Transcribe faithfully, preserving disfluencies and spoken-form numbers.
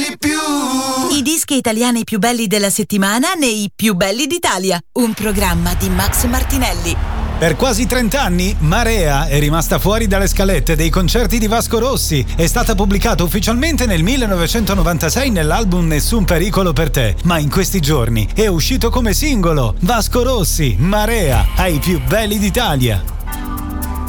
belli più. I dischi italiani più belli della settimana nei Più belli d'Italia, un programma di Max Martinelli. Per quasi trent'anni Marea è rimasta fuori dalle scalette dei concerti di Vasco Rossi. È stata pubblicata ufficialmente nel millenovecentonovantasei nell'album Nessun pericolo per te, ma in questi giorni è uscito come singolo Vasco Rossi, Marea, ai Più belli d'Italia.